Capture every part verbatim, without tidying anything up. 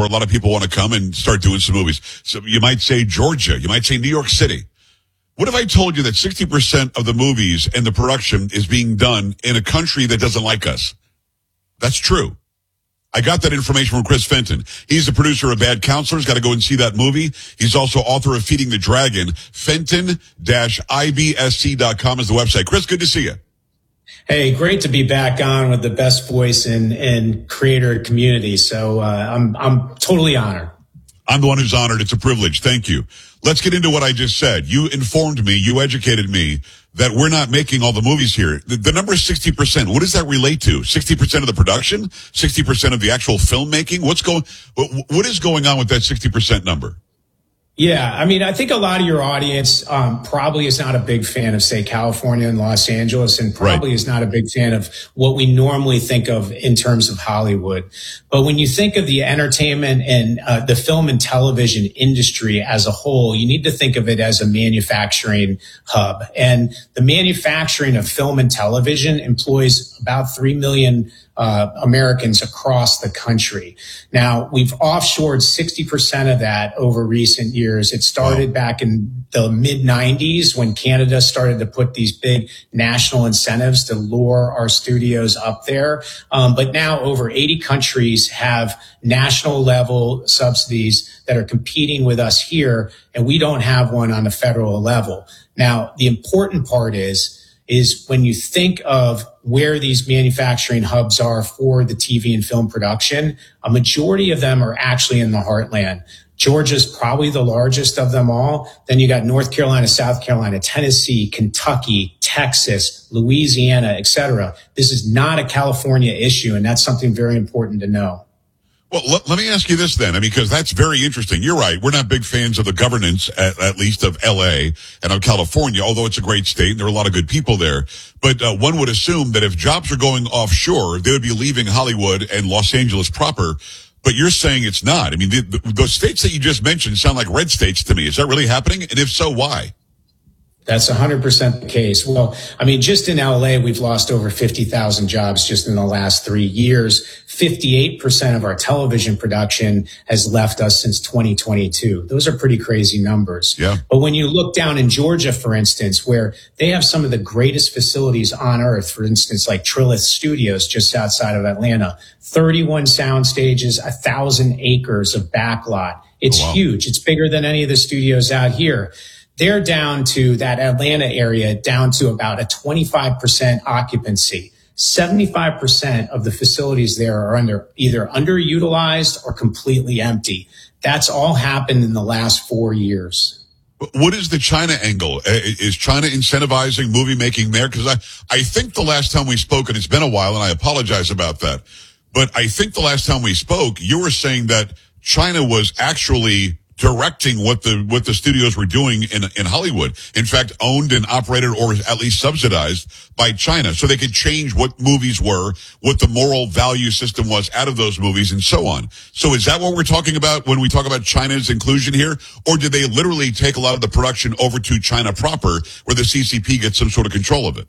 where a lot of people want to come and start doing some movies. So you might say Georgia, you might say New York City. What if I told you that sixty percent of the movies and the production is being done in a country that doesn't like us? That's true. I got that information from Chris Fenton. He's the producer of Bad Counselors. Got to go and see that movie. He's also author of Feeding the Dragon. Fenton dash I B S C dot com is the website. Chris, good to see you. Hey, great to be back on with the best voice in, in creator community. So uh, I'm I'm totally honored. I'm the one who's honored. It's a privilege. Thank you. Let's get into what I just said. You informed me, you educated me that we're not making all the movies here. The, the number is sixty percent. What does that relate to? sixty percent of the production? sixty percent of the actual filmmaking? What's going, what is going on with that sixty percent number? Yeah, I mean, I think a lot of your audience um, probably is not a big fan of, say, California and Los Angeles, and probably right. is not a big fan of what we normally think of in terms of Hollywood. But when you think of the entertainment and uh, the film and television industry as a whole, you need to think of it as a manufacturing hub. And the manufacturing of film and television employs about three million Uh, Americans across the country. Now, we've offshored sixty percent of that over recent years. It started wow. back in the mid nineties when Canada started to put these big national incentives to lure our studios up there. Um, but now over eighty countries have national level subsidies that are competing with us here, and we don't have one on the federal level. Now, the important part is is when you think of where these manufacturing hubs are for the T V and film production, a majority of them are actually in the heartland. Georgia's probably the largest of them all. Then you got North Carolina, South Carolina, Tennessee, Kentucky, Texas, Louisiana, et cetera. This is not a California issue, and that's something very important to know. Well, let, let me ask you this then, I mean, because that's very interesting. You're right. We're not big fans of the governance, at, at least of L A and of California, although it's a great state and there are a lot of good people there. But uh, one would assume that if jobs are going offshore, they would be leaving Hollywood and Los Angeles proper. But you're saying it's not. I mean, the, the, those states that you just mentioned sound like red states to me. Is that really happening? And if so, why? That's one hundred percent the case. Well, I mean, just in L A, we've lost over fifty thousand jobs just in the last three years. fifty-eight percent of our television production has left us since twenty twenty-two. Those are pretty crazy numbers. Yeah. But when you look down in Georgia, for instance, where they have some of the greatest facilities on earth, for instance, like Trilith Studios just outside of Atlanta, thirty-one sound stages, one thousand acres of backlot. It's oh, wow. huge. It's bigger than any of the studios out here. They're down to that Atlanta area, down to about a twenty-five percent occupancy. seventy-five percent of the facilities there are under either underutilized or completely empty. That's all happened in the last four years. What is the China angle? Is China incentivizing movie making there? Because I, I think the last time we spoke, and it's been a while, and I apologize about that, but I think the last time we spoke, you were saying that China was actually directing what the what the studios were doing in in Hollywood. In fact, owned and operated, or at least subsidized, by China, so they could change what movies were, what the moral value system was out of those movies, and so on. So is that what we're talking about when we talk about China's inclusion here? Or did they literally take a lot of the production over to China proper, where the C C P gets some sort of control of it?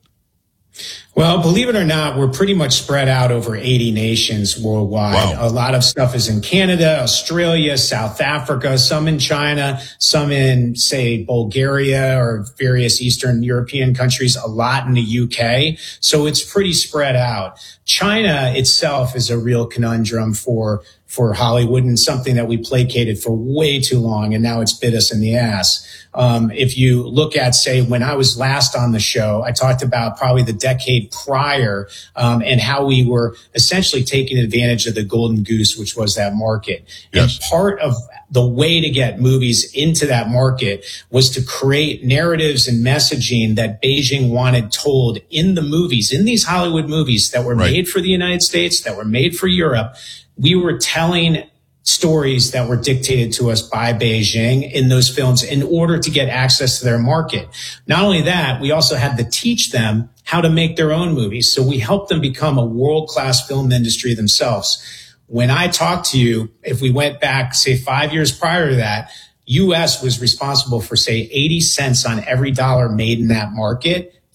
Well, believe it or not, we're pretty much spread out over eighty nations worldwide. Wow. A lot of stuff is in Canada, Australia, South Africa, some in China, some in, say, Bulgaria or various Eastern European countries, a lot in the U K. So it's pretty spread out. China itself is a real conundrum for for Hollywood, and something that we placated for way too long, and now it's bit us in the ass. Um, if you look at, say, when I was last on the show, I talked about probably the decade prior, um, and how we were essentially taking advantage of the golden goose, which was that market. Yes. And part of the way to get movies into that market was to create narratives and messaging that Beijing wanted told in the movies, in these Hollywood movies that were right. made for the United States, that were made for Europe. We were telling stories that were dictated to us by Beijing in those films in order to get access to their market. Not only that, we also had to teach them how to make their own movies. So we helped them become a world-class film industry themselves. When I talked to you, if we went back, say, five years prior to that, U S was responsible for, say, eighty cents on every dollar made in that market.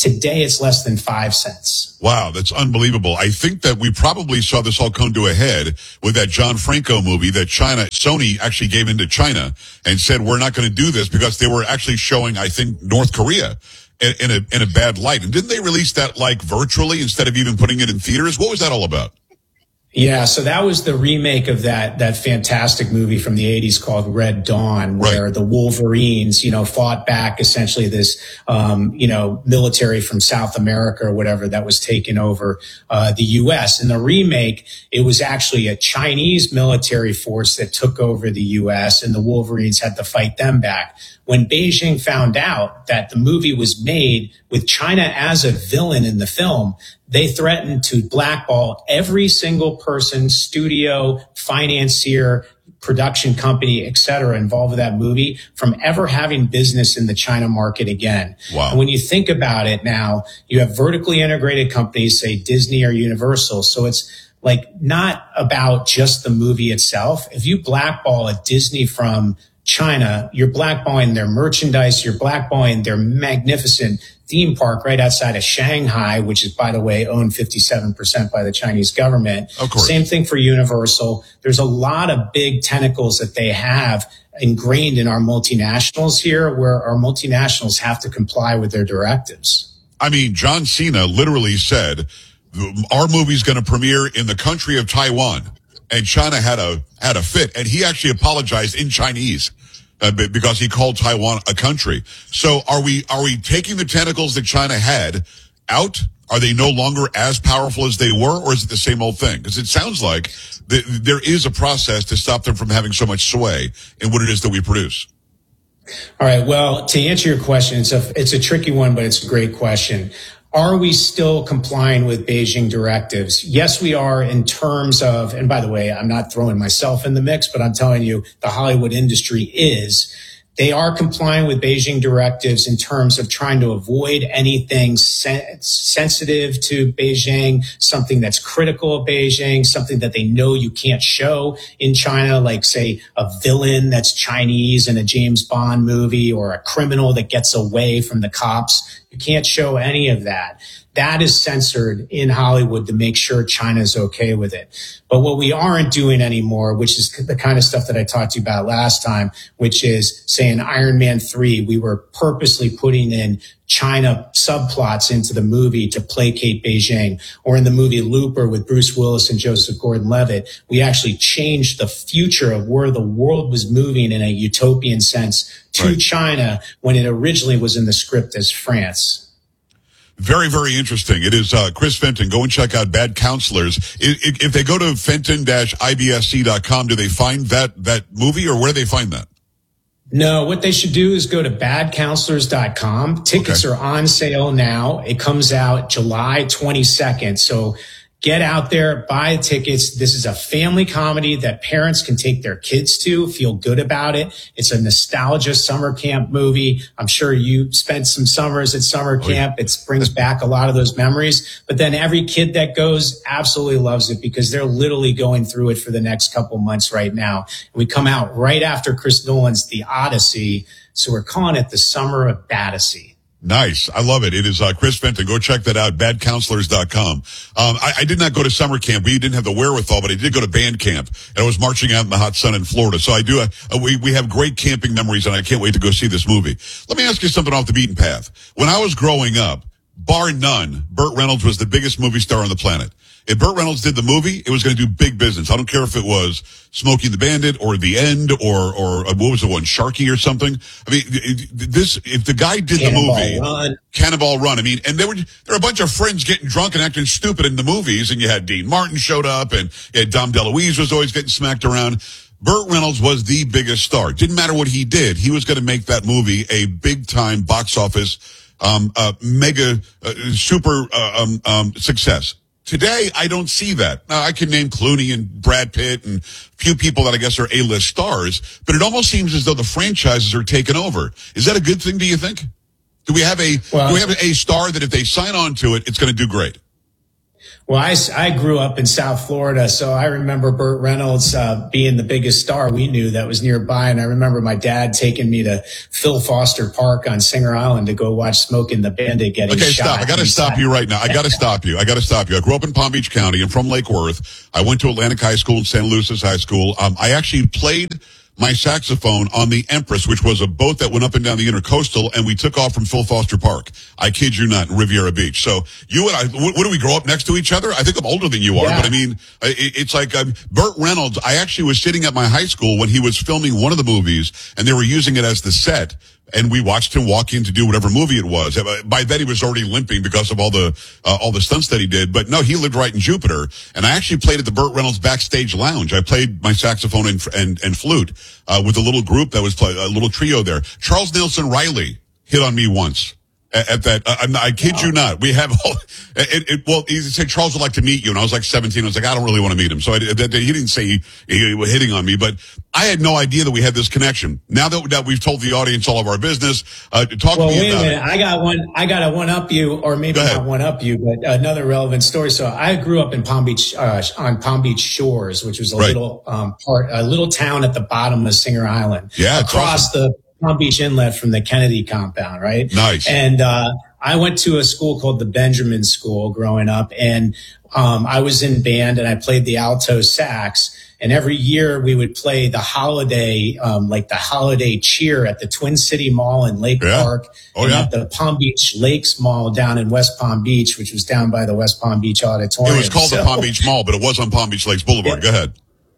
Today, it's less than five cents. Wow, that's unbelievable. I think that we probably saw this all come to a head with that John Franco movie that China, Sony actually gave into China and said, we're not going to do this because they were actually showing, I think, North Korea in, in a, in a bad light. And didn't they release that like virtually instead of even putting it in theaters? What was that all about? Yeah, so that was the remake of that that fantastic movie from the eighties called Red Dawn, where right. the Wolverines, you know, fought back essentially this, um, you know, military from South America or whatever that was taking over uh, the U S. In the remake, it was actually a Chinese military force that took over the U S, and the Wolverines had to fight them back. When Beijing found out that the movie was made with China as a villain in the film, they threatened to blackball every single person, studio, financier, production company, et cetera, involved with that movie from ever having business in the China market again. Wow. And when you think about it now, you have vertically integrated companies, say Disney or Universal. So it's like not about just the movie itself. If you blackball a Disney from China, you're blackballing their merchandise, you're blackballing their magnificent theme park right outside of Shanghai, which is, by the way, owned fifty-seven percent by the Chinese government. Of course. Same thing for Universal. There's a lot of big tentacles that they have ingrained in our multinationals here, where our multinationals have to comply with their directives. I mean, John Cena literally said, our movie's going to premiere in the country of Taiwan. And China had a had a fit, and he actually apologized in Chinese uh, because he called Taiwan a country. So, are we are we taking the tentacles that China had out? Are they no longer as powerful as they were, or is it the same old thing? Because it sounds like th- there is a process to stop them from having so much sway in what it is that we produce. All right. Well, to answer your question, it's a it's a tricky one, but it's a great question. Are we still complying with Beijing directives? Yes, we are in terms of, and by the way, I'm not throwing myself in the mix, but I'm telling you the Hollywood industry is. They are complying with Beijing directives in terms of trying to avoid anything sen- sensitive to Beijing, something that's critical of Beijing, something that they know you can't show in China, like, say, a villain that's Chinese in a James Bond movie or a criminal that gets away from the cops. You can't show any of that. That is censored in Hollywood to make sure China's okay with it. But what we aren't doing anymore, which is the kind of stuff that I talked to you about last time, which is, say, in Iron Man three, we were purposely putting in China subplots into the movie to placate Beijing. Or in the movie Looper with Bruce Willis and Joseph Gordon-Levitt, we actually changed the future of where the world was moving in a utopian sense to right. China when it originally was in the script as France. Very, very interesting. It is uh, Chris Fenton. Go and check out Bad Counselors. If, if they go to fenton dash I B S C dot com, do they find that that movie, or where do they find that? No, what they should do is go to bad counselors dot com. Tickets okay. are on sale now. It comes out July twenty-second. So get out there, buy tickets. This is a family comedy that parents can take their kids to, feel good about it. It's a nostalgia summer camp movie. I'm sure you spent some summers at summer camp. Oh, yeah. It brings back a lot of those memories. But then every kid that goes absolutely loves it because they're literally going through it for the next couple months right now. We come out right after Chris Nolan's The Odyssey. So we're calling it the Summer of Battersea. Nice. I love it. It is uh, Chris Fenton. Go check that out, bad counselors dot com. Um, I, I did not go to summer camp. We didn't have the wherewithal, but I did go to band camp. And I was marching out in the hot sun in Florida. So I do, uh, we, we have great camping memories, and I can't wait to go see this movie. Let me ask you something off the beaten path. When I was growing up, bar none, Burt Reynolds was the biggest movie star on the planet. If Burt Reynolds did the movie, it was going to do big business. I don't care if it was Smokey and the Bandit or The End or, or uh, what was the one, Sharky or something. I mean, this, if the guy did Cannonball the movie, Run. Cannonball Run, I mean, and there were, there were a bunch of friends getting drunk and acting stupid in the movies, and you had Dean Martin showed up, and you had Dom DeLuise was always getting smacked around. Burt Reynolds was the biggest star. Didn't matter what he did. He was going to make that movie a big time box office, um, uh, mega, uh, super, uh, um, um, success. Today, I don't see that. Now, I can name Clooney and Brad Pitt and a few people that I guess are A-list stars, but it almost seems as though the franchises are taken over. Is that a good thing, do you think? Do we have a, well, do we have a star that if they sign on to it, it's going to do great? Well, I, I grew up in South Florida, so I remember Burt Reynolds uh, being the biggest star we knew that was nearby. And I remember my dad taking me to Phil Foster Park on Singer Island to go watch Smokey and the Bandit getting okay, shot. stop. I got to stop you right now. I got to stop you. I got to stop you. I grew up in Palm Beach County. I'm from Lake Worth. I went to Atlantic High School and San Luis High School. Um, I actually played my saxophone on the Empress, which was a boat that went up and down the intercoastal, and we took off from Phil Foster Park. I kid you not, in Riviera Beach. So you and I, what, what do we grow up next to each other? I think I'm older than you are, Yeah. but I mean, it, it's like um, Burt Reynolds. I actually was sitting at my high school when he was filming one of the movies, and they were using it as the set. And we watched him walk in to do whatever movie it was. By then he was already limping because of all the, uh, all the stunts that he did. But no, he lived right in Jupiter. And I actually played at the Burt Reynolds backstage lounge. I played my saxophone and, and, and flute, uh, with a little group that was play, a little trio there. Charles Nelson Riley hit on me once. At, at that, uh, I, I kid wow. you not. We have, all, it, it, well, he said Charles would like to meet you, and I was like seventeen. I was like, I don't really want to meet him. So I, that, he didn't say he, he was hitting on me, but I had no idea that we had this connection. Now that, that we've told the audience all of our business, uh, talk well, to me wait about a minute. it. I got one. I got to one up you, or maybe not one up you, but another relevant story. So I grew up in Palm Beach, uh, on Palm Beach Shores, which was a right. little um, part, a little town at the bottom of Singer Island, yeah, across awesome. the Palm Beach Inlet from the Kennedy compound, right? Nice. And uh, I went to a school called the Benjamin School growing up, and um, I was in band and I played the alto sax. And every year we would play the holiday, um, like the holiday cheer at the Twin City Mall in Lake yeah. Park, oh, and yeah. at the Palm Beach Lakes Mall down in West Palm Beach, which was down by the West Palm Beach Auditorium. It was called so, the Palm Beach Mall, but it was on Palm Beach Lakes Boulevard. Yeah. Go ahead.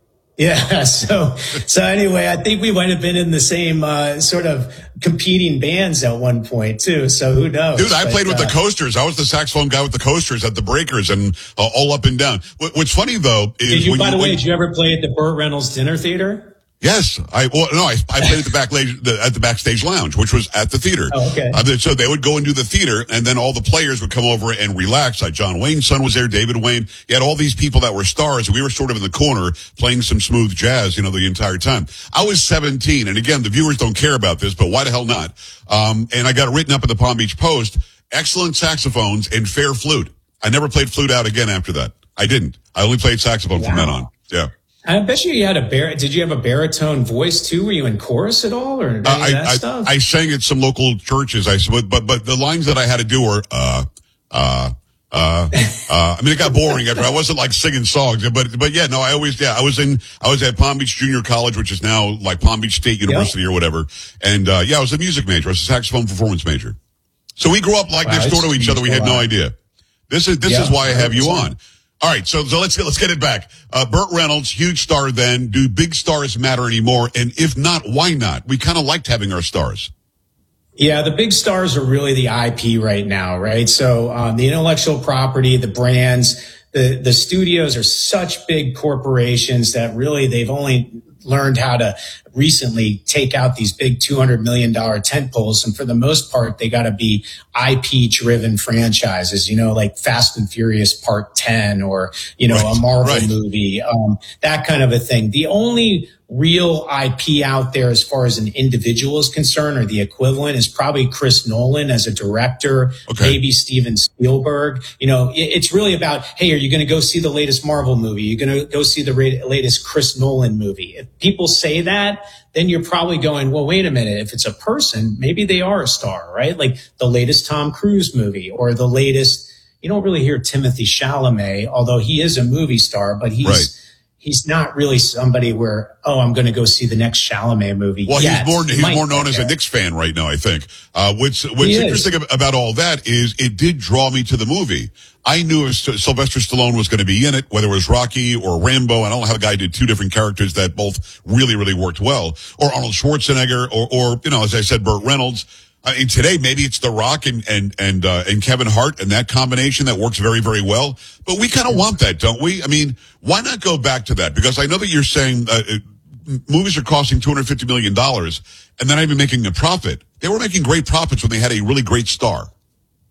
Yeah. So, so anyway, I think we might have been in the same, uh, sort of competing bands at one point too. So who knows? Dude, I but, played with uh, the Coasters. I was the saxophone guy with the Coasters at the Breakers and uh, all up and down. What, what's funny though is did you, when by you, the way, when, did you ever play at the Burt Reynolds Dinner Theater? Yes, I well no, I, I played at the back the, at the backstage lounge, which was at the theater. Oh, okay. Uh, so they would go and do the theater, and then all the players would come over and relax. Like John Wayne's son was there, David Wayne. You had all these people that were stars, and we were sort of in the corner playing some smooth jazz, you know, the entire time. I was seventeen, and again, the viewers don't care about this, but why the hell not? Um, and I got written up at the Palm Beach Post: excellent saxophones and fair flute. I never played flute out again after that. I didn't. I only played saxophone wow. from then on. Yeah. I bet you you had a bar. Did you have a baritone voice too? Were you in chorus at all, or any uh, of I, that I, stuff? I sang at some local churches. I but but but the lines that I had to do were uh uh uh uh. I mean, it got boring after. I wasn't like singing songs, but but yeah, no, I always yeah. I was in. I was at Palm Beach Junior College, which is now like Palm Beach State University yep. or whatever. And uh yeah, I was a music major. I was a saxophone performance major. So we grew up like wow, next door to each other. We had no idea. This is this yep. is why I have you on. All right, so, so let's get, let's get it back. Uh, Burt Reynolds, huge star then. Do big stars matter anymore? And if not, why not? We kind of liked having our stars. Yeah, the big stars are really the I P right now, right? So um, the intellectual property, the brands, the, the studios are such big corporations that really they've only learned how to recently take out these big two hundred million dollars tent poles. And for the most part, they got to be I P driven franchises, you know, like Fast and Furious Part ten or, you know, right, a Marvel right. movie, um, that kind of a thing. The only real I P out there as far as an individual is concerned, or the equivalent, is probably Chris Nolan as a director, okay. maybe Steven Spielberg. You know, it, it's really about, hey, are you going to go see the latest Marvel movie? You're going to go see the ra- latest Chris Nolan movie. If people say that, then you're probably going, well, wait a minute. If it's a person, maybe they are a star, right? Like the latest Tom Cruise movie or the latest, you don't really hear Timothy Chalamet, although he is a movie star, but he's, right. he's not really somebody where, oh, I'm going to go see the next Chalamet movie. Well, yet. he's more, he's Might more known as there. a Knicks fan right now, I think. Uh, what's, what's interesting is. about all that is it did draw me to the movie. I knew if Sylvester Stallone was going to be in it, whether it was Rocky or Rambo. I don't know how the guy did two different characters that both really, really worked well. Or Arnold Schwarzenegger, or, or, you know, as I said, Burt Reynolds. I mean, today, maybe it's The Rock and, and, and, uh, and Kevin Hart and that combination that works very, very well. But we kind of want that, don't we? I mean, why not go back to that? Because I know that you're saying, uh, movies are costing two hundred fifty million dollars and they're not even making a profit. They were making great profits when they had a really great star.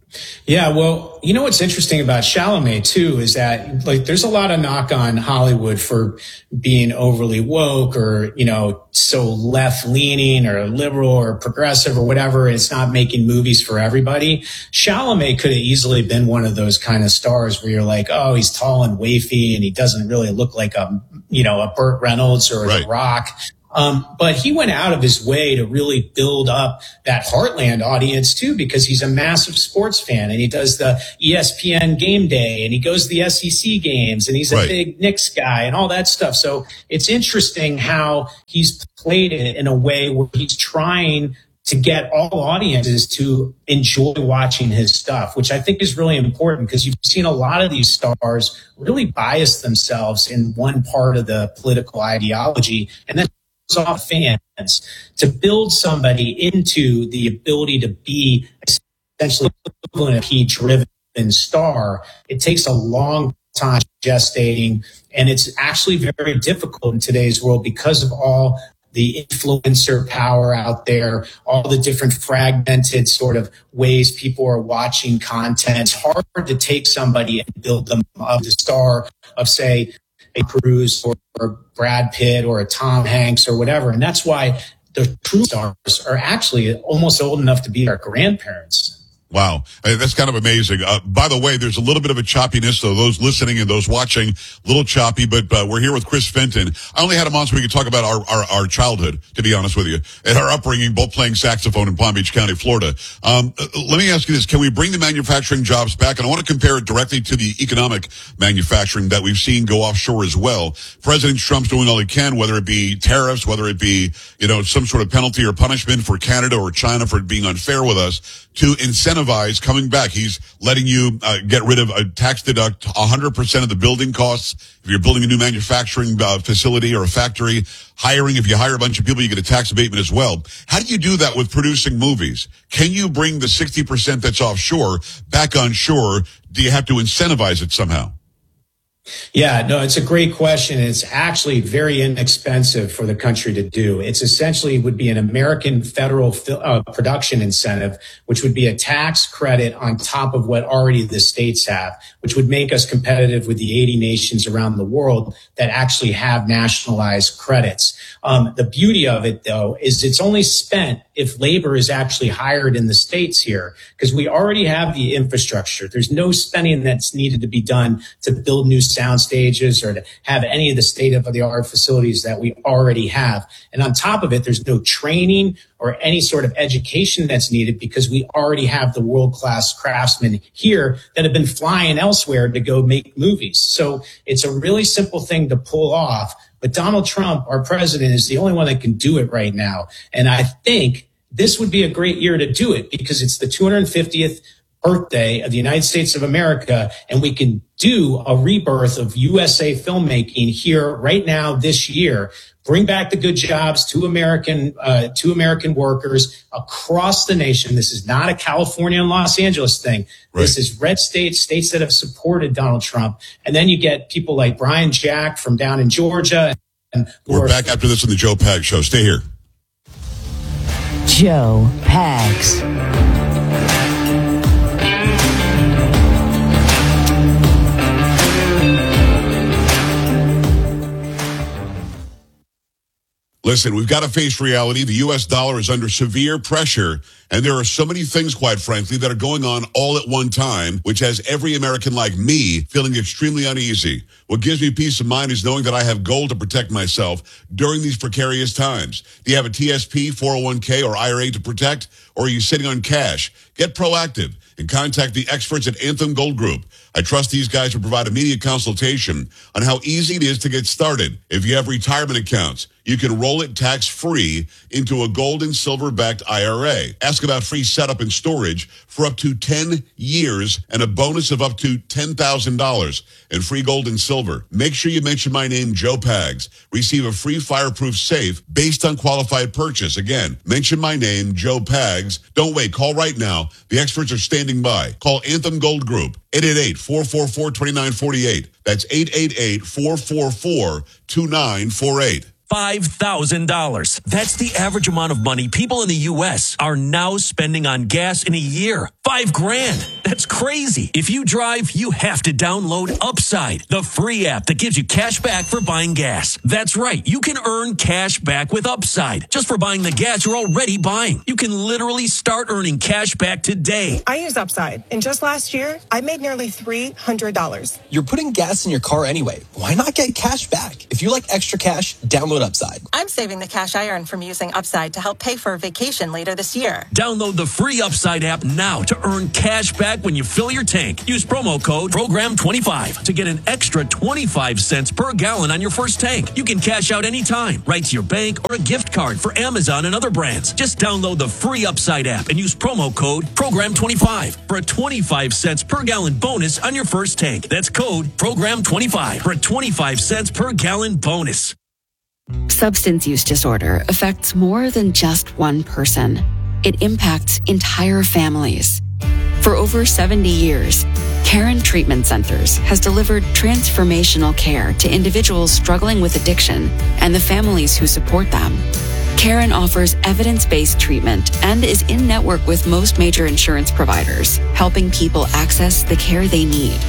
Yeah, well, you know what's interesting about Chalamet too is that like there's a lot of knock on Hollywood for being overly woke or, you know, so left leaning or liberal or progressive or whatever. And it's not making movies for everybody. Chalamet could have easily been one of those kind of stars where you're like, oh, he's tall and wafy and he doesn't really look like a, you know, a Burt Reynolds or Right. The Rock. Um, but he went out of his way to really build up that Heartland audience too, because he's a massive sports fan and he does the E S P N game day and he goes to the S E C games and he's a Right. big Knicks guy and all that stuff. So it's interesting how he's played it in a way where he's trying to get all audiences to enjoy watching his stuff, which I think is really important because you've seen a lot of these stars really bias themselves in one part of the political ideology and then off fans. To build somebody into the ability to be essentially a P-driven star, it takes a long time gestating, and it's actually very difficult in today's world because of all the influencer power out there, all the different fragmented sort of ways people are watching content. It's hard to take somebody and build them up the star of, say, a Cruise or, or Brad Pitt or a Tom Hanks or whatever. And that's why the true stars are actually almost old enough to be our grandparents. Wow. Uh, That's kind of amazing. Uh, by the way, there's a little bit of a choppiness, so those listening and those watching, a little choppy, but uh, we're here with Chris Fenton. I only had him on so we could talk about our, our, our childhood, to be honest with you, and our upbringing, both playing saxophone in Palm Beach County, Florida. Um, uh, let me ask you this. Can we bring the manufacturing jobs back? And I want to compare it directly to the economic manufacturing that we've seen go offshore as well. President Trump's doing all he can, whether it be tariffs, whether it be, you know, some sort of penalty or punishment for Canada or China for being unfair with us, to incentivize coming back. He's letting you uh, get rid of a tax deduct one hundred percent of the building costs. If you're building a new manufacturing uh, facility or a factory, hiring, if you hire a bunch of people, you get a tax abatement as well. How do you do that with producing movies? Can you bring the sixty percent that's offshore back on shore? Do you have to incentivize it somehow? Yeah, no, it's a great question. It's actually very inexpensive for the country to do. It's essentially would be an American federal uh, production incentive, which would be a tax credit on top of what already the states have, which would make us competitive with the eighty nations around the world that actually have nationalized credits. Um, the beauty of it, though, is it's only spent if labor is actually hired in the states here, because we already have the infrastructure. There's no spending that's needed to be done to build new sound stages or to have any of the state-of-the-art facilities that we already have. And on top of it, there's no training or any sort of education that's needed because we already have the world-class craftsmen here that have been flying elsewhere to go make movies. So it's a really simple thing to pull off. But Donald Trump, our president, is the only one that can do it right now. And I think this would be a great year to do it because it's the two hundred fiftieth birthday of the United States of America, and we can do a rebirth of U S A filmmaking here right now this year. Bring back the good jobs to American uh, to American workers across the nation. This is not a California and Los Angeles thing. Right. This is red states, states that have supported Donald Trump. And then you get people like Brian Jack from down in Georgia. And We're are, back after this on the Joe Pags Show. Stay here. Joe Pags. Listen, we've got to face reality. The U S dollar is under severe pressure, and there are so many things, quite frankly, that are going on all at one time, which has every American like me feeling extremely uneasy. What gives me peace of mind is knowing that I have gold to protect myself during these precarious times. Do you have a T S P, four oh one k, or I R A to protect, or are you sitting on cash? Get proactive and contact the experts at Anthem Gold Group. I trust these guys to provide immediate consultation on how easy it is to get started. If you have retirement accounts, you can roll it tax-free into a gold and silver-backed I R A. Ask about free setup and storage for up to ten years and a bonus of up to ten thousand dollars in free gold and silver. Make sure you mention my name, Joe Pags. Receive a free fireproof safe based on qualified purchase. Again, mention my name, Joe Pags. Don't wait. Call right now. The experts are standing by. Call Anthem Gold Group, eight eight eight, four four four, two nine four eight. That's eight eight eight, four four four, two nine four eight. five thousand dollars. That's the average amount of money people in the U S are now spending on gas in a year. Five grand. That's crazy. If you drive, you have to download Upside, the free app that gives you cash back for buying gas. That's right. You can earn cash back with Upside just for buying the gas you're already buying. You can literally start earning cash back today. I use Upside, and just last year, I made nearly three hundred dollars. You're putting gas in your car anyway. Why not get cash back? If you like extra cash, download Upside. I'm saving the cash I earn from using Upside to help pay for a vacation later this year. Download the free Upside app now to earn cash back when you fill your tank. Use promo code program twenty-five to get an extra twenty-five cents per gallon on your first tank. You can cash out anytime, right to your bank or a gift card for Amazon and other brands. Just download the free Upside app and use promo code program twenty-five for a twenty-five cents per gallon bonus on your first tank. That's code program twenty-five for a twenty-five cents per gallon bonus. Substance use disorder affects more than just one person. It impacts entire families. For over seventy years, Caron Treatment Centers has delivered transformational care to individuals struggling with addiction and the families who support them. Caron offers evidence-based treatment and is in-network with most major insurance providers, helping people access the care they need.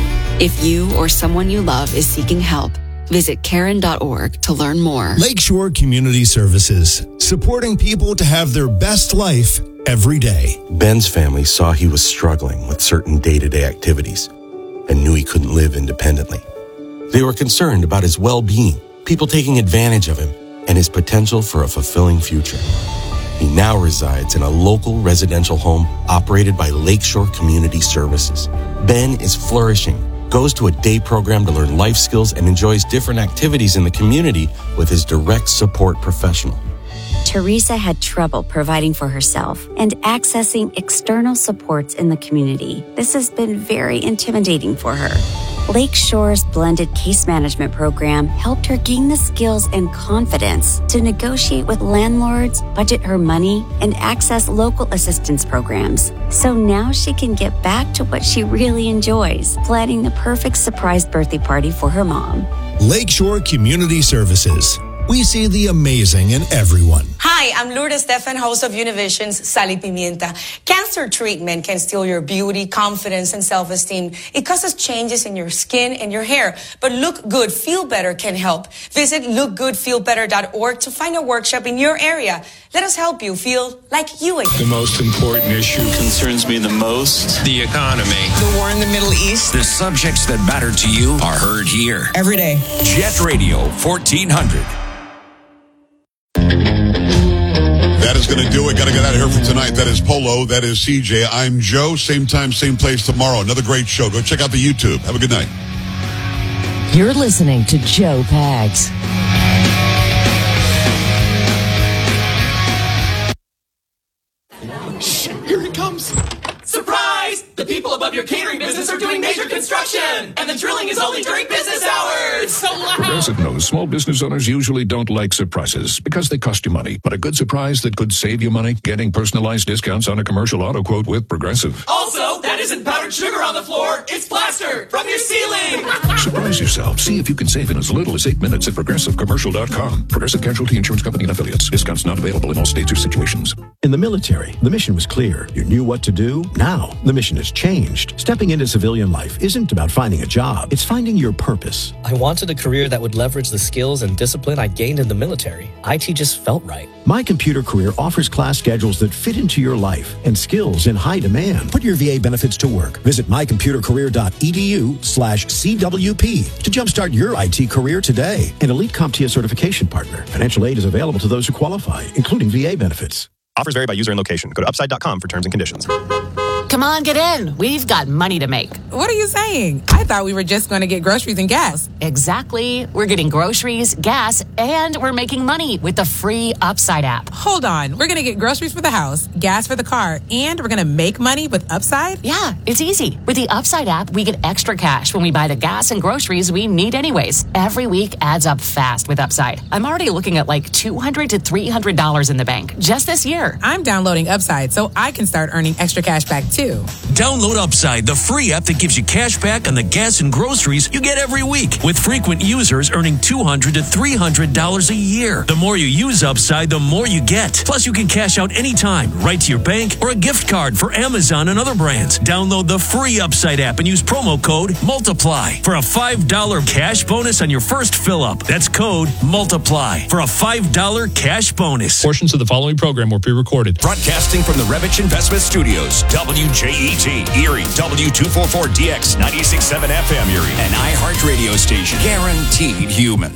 If you or someone you love is seeking help, visit Caron dot org to learn more. Lakeshore Community Services, supporting people to have their best life every day. Ben's family saw he was struggling with certain day-to-day activities and knew he couldn't live independently. They were concerned about his well-being, people taking advantage of him, and his potential for a fulfilling future. He now resides in a local residential home operated by Lakeshore Community Services. Ben is flourishing, goes to a day program to learn life skills, and enjoys different activities in the community with his direct support professional. Teresa had trouble providing for herself and accessing external supports in the community. This has been very intimidating for her. Lakeshore's blended case management program helped her gain the skills and confidence to negotiate with landlords, budget her money, and access local assistance programs. So now she can get back to what she really enjoys, planning the perfect surprise birthday party for her mom. Lakeshore Community Services. We see the amazing in everyone. Hi, I'm Lourdes Stefan, host of Univision's Sal y Pimienta. Cancer treatment can steal your beauty, confidence, and self-esteem. It causes changes in your skin and your hair. But Look Good, Feel Better can help. Visit look good feel better dot org to find a workshop in your area. Let us help you feel like you again. The most important issue concerns me the most. The economy. The war in the Middle East. The subjects that matter to you are heard here. Every day. Jet Radio fourteen hundred. That is going to do it. Got to get out of here for tonight. That is Polo. That is C J. I'm Joe. Same time, same place tomorrow. Another great show. Go check out the YouTube. Have a good night. You're listening to Joe Pags. Shh, here he comes. Surprise! The people above your catering business are doing major construction, and the drilling is only during business hours. So loud. Progressive knows small business owners usually don't like surprises because they cost you money. But a good surprise that could save you money, getting personalized discounts on a commercial auto quote with Progressive. Also, that isn't powdered sugar on the floor. It's plaster from your ceiling. Surprise yourself. See if you can save in as little as eight minutes at progressive commercial dot com. Progressive Casualty Insurance Company and affiliates. Discounts not available in all states or situations. In the military, the mission was clear. You knew what to do. Now, the mission has changed. Stepping into civilian life isn't about finding a job. It's finding your purpose. I wanted a career that would leverage the skills and discipline I gained in the military. I T just felt right. My Computer Career offers class schedules that fit into your life and skills in high demand. Put your V A benefits to work. Visit my computer career dot e d u slash C W P to jumpstart your I T career today. An elite CompTIA certification partner. Financial aid is available to those who qualify, including V A benefits. Offers vary by user and location. Go to upside dot com for terms and conditions. Come on, get in. We've got money to make. What are you saying? I thought we were just going to get groceries and gas. Exactly. We're getting groceries, gas, and we're making money with the free Upside app. Hold on. We're going to get groceries for the house, gas for the car, and we're going to make money with Upside? Yeah, it's easy. With the Upside app, we get extra cash when we buy the gas and groceries we need anyways. Every week adds up fast with Upside. I'm already looking at like two hundred to three hundred dollars in the bank just this year. I'm downloading Upside so I can start earning extra cash back too. too. Download Upside, the free app that gives you cash back on the gas and groceries you get every week, with frequent users earning two hundred to three hundred dollars a year. The more you use Upside, the more you get. Plus, you can cash out anytime, right to your bank, or a gift card for Amazon and other brands. Download the free Upside app and use promo code MULTIPLY for a five dollars cash bonus on your first fill-up. That's code MULTIPLY for a five dollars cash bonus. Portions of the following program were pre-recorded. Broadcasting from the Revich Investment Studios, W J E T, Erie, W two forty-four D X, ninety-six point seven F M Erie, an iHeart radio station, guaranteed human.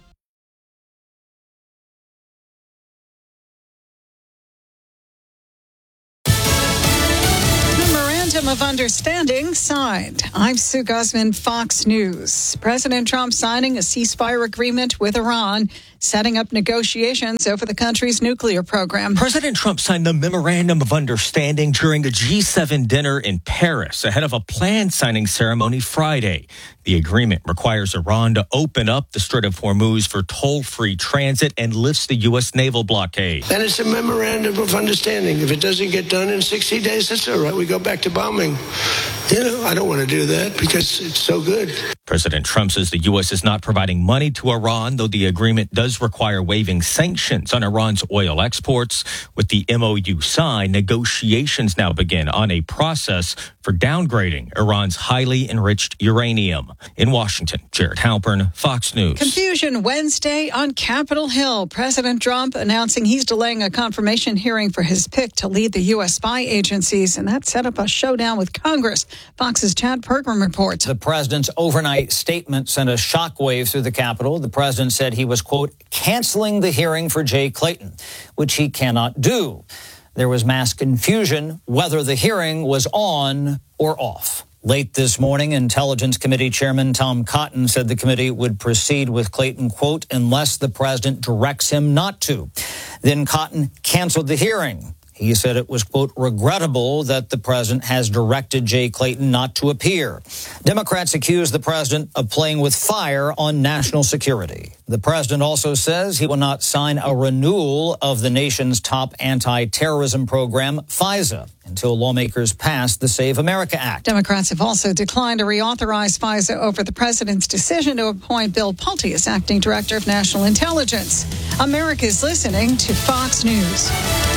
Of understanding signed. I'm Sue Guzman, Fox News. President Trump signing a ceasefire agreement with Iran, setting up negotiations over the country's nuclear program. President Trump signed the Memorandum of Understanding during a G seven dinner in Paris ahead of a planned signing ceremony Friday. The agreement requires Iran to open up the Strait of Hormuz for toll-free transit and lifts the U S naval blockade. And it's a memorandum of understanding. If it doesn't get done in sixty days, that's all right. We go back to bombing. You know, I don't want to do that because it's so good. President Trump says the U S is not providing money to Iran, though the agreement does require waiving sanctions on Iran's oil exports. With the M O U signed, negotiations now begin on a process for downgrading Iran's highly enriched uranium. In Washington, Jared Halpern, Fox News. Confusion Wednesday on Capitol Hill. President Trump announcing he's delaying a confirmation hearing for his pick to lead the U S spy agencies, and that set up a showdown with Congress. Fox's Chad Pergram reports. The president's overnight statement sent a shockwave through the Capitol. The president said he was, quote, canceling the hearing for Jay Clayton, which he cannot do. There was mass confusion whether the hearing was on or off. Late this morning, Intelligence Committee Chairman Tom Cotton said the committee would proceed with Clayton, quote, unless the president directs him not to. Then Cotton canceled the hearing. He said it was, quote, regrettable that the president has directed Jay Clayton not to appear. Democrats accuse the president of playing with fire on national security. The president also says he will not sign a renewal of the nation's top anti-terrorism program, FISA, until lawmakers pass the Save America Act. Democrats have also declined to reauthorize FISA over the president's decision to appoint Bill Pulte as acting director of national intelligence. America is listening to Fox News.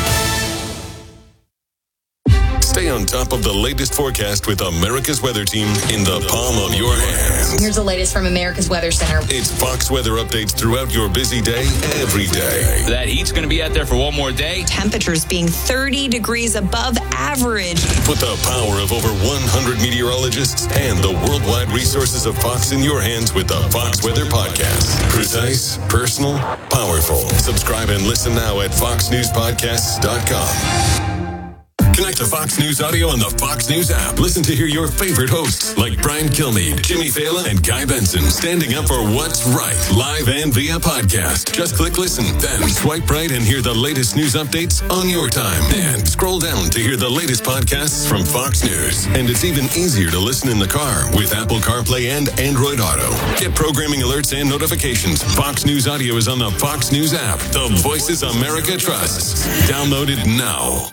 Stay on top of the latest forecast with America's Weather Team in the palm of your hands. Here's the latest from America's Weather Center. It's Fox weather updates throughout your busy day, every day. That heat's going to be out there for one more day. Temperatures being thirty degrees above average. Put the power of over one hundred meteorologists and the worldwide resources of Fox in your hands with the Fox Weather Podcast. Precise, personal, powerful. Subscribe and listen now at fox news podcasts dot com. Connect to Fox News Audio on the Fox News app. Listen to hear your favorite hosts like Brian Kilmeade, Jimmy Fallon, and Guy Benson standing up for what's right, live and via podcast. Just click listen, then swipe right and hear the latest news updates on your time. And scroll down to hear the latest podcasts from Fox News. And it's even easier to listen in the car with Apple CarPlay and Android Auto. Get programming alerts and notifications. Fox News Audio is on the Fox News app. The voices America trusts. Download it now.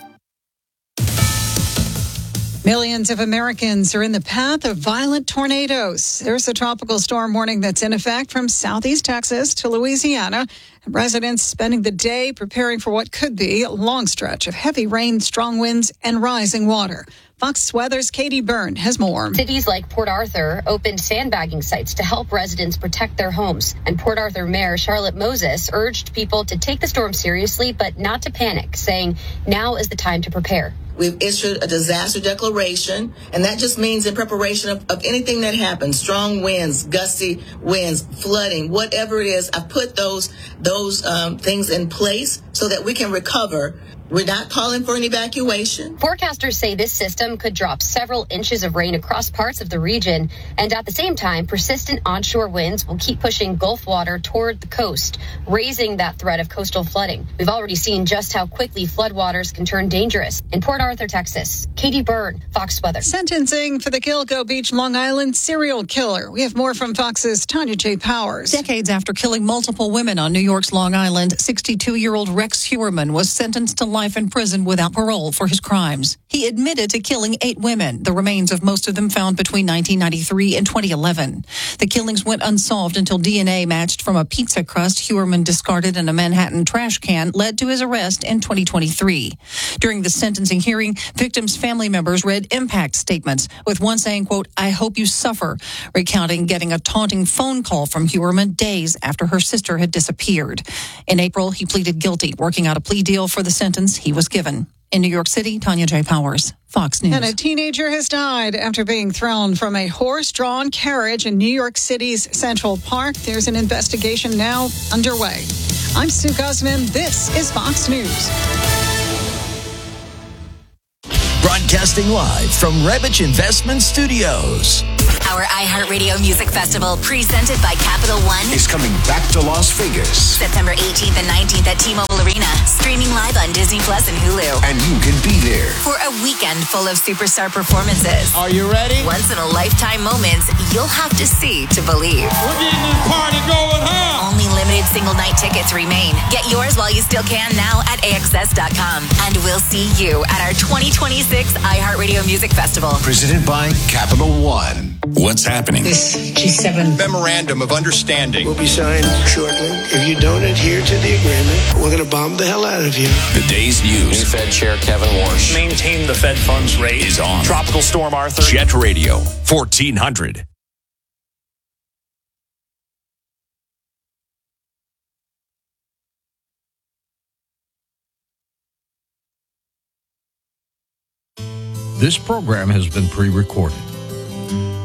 Millions of Americans are in the path of violent tornadoes. There's a tropical storm warning that's in effect from southeast Texas to Louisiana. Residents spending the day preparing for what could be a long stretch of heavy rain, strong winds, and rising water. Fox Weather's Katie Byrne has more. Cities like Port Arthur opened sandbagging sites to help residents protect their homes. And Port Arthur Mayor Charlotte Moses urged people to take the storm seriously, but not to panic, saying now is the time to prepare. We've issued a disaster declaration, and that just means in preparation of, of anything that happens, strong winds, gusty winds, flooding, whatever it is, I've put those, those um, things in place so that we can recover. We're not calling for an evacuation. Forecasters say this system could drop several inches of rain across parts of the region. And at the same time, persistent onshore winds will keep pushing Gulf water toward the coast, raising that threat of coastal flooding. We've already seen just how quickly floodwaters can turn dangerous. In Port Arthur, Texas, Katie Byrne, Fox Weather. Sentencing for the Gilgo Beach, Long Island serial killer. We have more from Fox's Tanya J. Powers. Decades after killing multiple women on New York York's Long Island, sixty-two-year-old Rex Heuermann was sentenced to life in prison without parole for his crimes. He admitted to killing eight women, the remains of most of them found between nineteen ninety-three and twenty eleven. The killings went unsolved until D N A matched from a pizza crust Heuermann discarded in a Manhattan trash can led to his arrest in twenty twenty-three. During the sentencing hearing, victims' family members read impact statements, with one saying, quote, "I hope you suffer," recounting getting a taunting phone call from Heuermann days after her sister had disappeared. In April, he pleaded guilty, working out a plea deal for the sentence he was given. In New York City, Tanya J. Powers, Fox News. And a teenager has died after being thrown from a horse-drawn carriage in New York City's Central Park. There's an investigation now underway. I'm Sue Guzman. This is Fox News. Broadcasting live from Rebich Investment Studios. Our iHeartRadio Music Festival, presented by Capital One, is coming back to Las Vegas. September eighteenth and nineteenth at T-Mobile Arena, streaming live on Disney Plus and Hulu. And you can be there for a weekend full of superstar performances. Are you ready? Once in a lifetime moments you'll have to see to believe. We're getting this party going, huh? Only limited single night tickets remain. Get yours while you still can now at A X S dot com. And we'll see you at our twenty twenty-six iHeartRadio Music Festival. Presented by Capital One. What's happening? This G seven Memorandum of Understanding will be signed shortly. If you don't adhere to the agreement, we're going to bomb the hell out of you. The day's news. New Fed Chair Kevin Warsh. Maintain the Fed funds rate. Is on. Tropical Storm Arthur. Jet Radio, fourteen hundred. This program has been pre-recorded.